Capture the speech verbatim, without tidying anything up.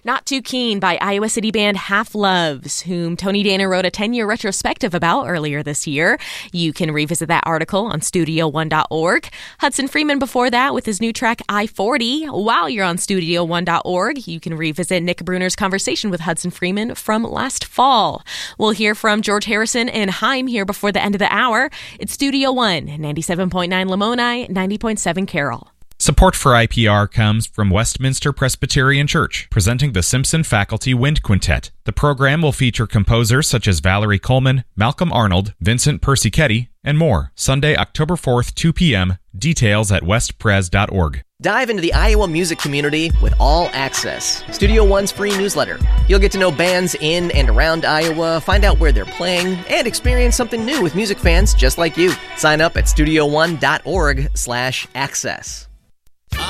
Not Too Keen by Iowa City band Half Loves, whom Tony Danner wrote a ten-year retrospective about earlier this year. You can revisit that article on studio one dot org. Hudson Freeman before that with his new track I forty. While you're on studio one dot org, you can revisit Nick Bruner's conversation with Hudson Freeman from last fall. We'll hear from George Harrison and Haim here before the end of the hour. It's Studio One, ninety-seven point nine Lamoni, ninety point seven Carroll. Support for I P R comes from Westminster Presbyterian Church, presenting the Simpson Faculty Wind Quintet. The program will feature composers such as Valerie Coleman, Malcolm Arnold, Vincent Persichetti, and more. Sunday, October fourth, two p.m. Details at west pres dot org. Dive into the Iowa music community with All Access, Studio One's free newsletter. You'll get to know bands in and around Iowa, find out where they're playing, and experience something new with music fans just like you. Sign up at studio one dot org slash access.